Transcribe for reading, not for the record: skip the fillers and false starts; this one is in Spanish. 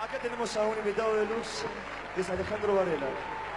Acá tenemos a un invitado de luz, que es Alejandro Varela.